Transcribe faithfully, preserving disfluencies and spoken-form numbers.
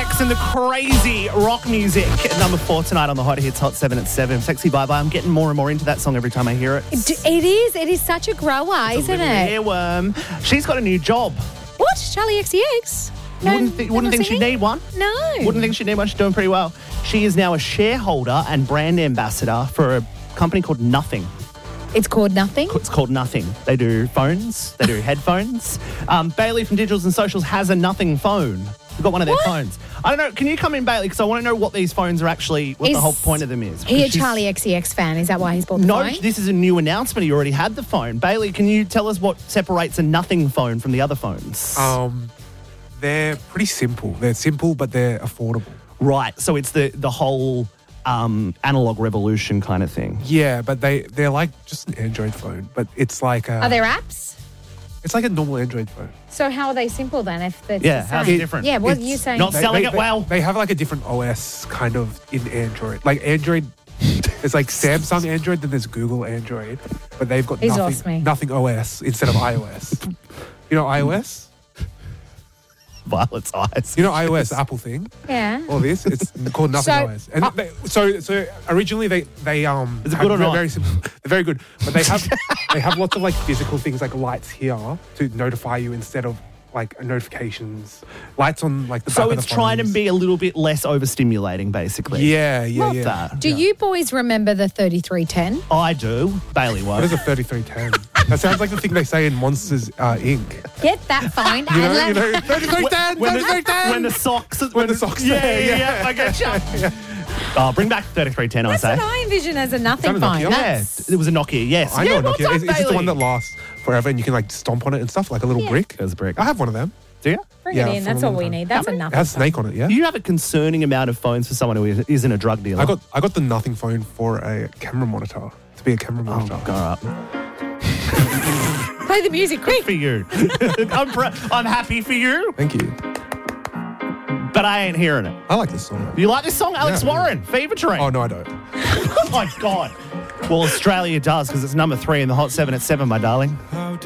X and the crazy rock music at number four tonight on the Hot Hits Hot seven at seven. Sexy Bye Bye. I'm getting more and more into that song every time I hear it. It it is. It is such a grower, It's a isn't little it? Earworm. She's got a new job. What? Charlie X C X? You wouldn't, th- wouldn't think she'd need one. No. Wouldn't think she'd need one. She's doing pretty well. She is now a shareholder and brand ambassador for a company called Nothing. It's called Nothing? It's called Nothing. They do phones. They do headphones. Um, Bailey from Digitals and Socials has a Nothing phone. We've got one of their What? phones. I don't know. Can you come in, Bailey? Because I want to know what these phones are actually, what Is the whole point of them is. He a Because she's- Charlie X C X fan? Is that why he's bought the No, phone? this is a new announcement. He already had the phone. Bailey, can you tell us what separates a Nothing phone from the other phones? Um, they're pretty simple. They're simple, but they're affordable. Right. So it's the, the whole um, analog revolution kind of thing. Yeah, but they, they're like just an Android phone, but it's like a, Are there apps? it's like a normal Android phone. So how are they simple then? If it's Yeah, the how's same? it different? Yeah, what are It's you saying? not They- selling they- it they- well. They have like a different O S kind of in Android. Like Android, there's like Samsung Android, then there's Google Android, but they've got He's lost me. nothing, nothing O S instead of iOS. You know iOS? Violet's eyes. You know iOS, the Apple thing? Yeah. All this, it's called Nothing So- O S. And they, so, so originally they they um Is it have good or very, not? very simple. They're very good, but they have they have lots of like physical things like lights here to notify you instead of like notifications. Lights on like the back So of it's the trying to phones. be a little bit less overstimulating, basically. Yeah, yeah, Love yeah. that. Do you boys remember the thirty-three ten? I do. Bailey What is won't. a thirty-three ten? That sounds like the thing they say in Monsters uh, Incorporated. Get that phone You know, and you let know, thirty-three ten, When thirty-three the, ten. when the socks... When the socks Yeah, there, yeah, yeah. yeah. I get you. Oh, bring back thirty-three ten, I That's say. what I envision as a Nothing Is that a phone. Nokia? Yeah, That's- it was a Nokia, yes. I yeah, know well Nokia. done, Is, is this the Bailey. one that lasts forever and you can like stomp on it and stuff, like a little Yeah. brick? There's a brick. I have one of them. Do you? Bring Yeah, it in. for a That's all long we time. need. That's a It Nothing. has Snake on it, yeah? You have a concerning amount of phones for someone who is- isn't a drug dealer. I got I got the Nothing phone for a camera monitor, to be a camera monitor. Oh, go up. Play the music quick. For you. I'm, pr- I'm happy for you, Thank you. but I ain't hearing it. I like this song. You like this song? Alex Yeah. Warren, Fever Train. Oh, no, I don't. Oh, my God. Well, Australia does because it's number three in the Hot seven at seven, my darling.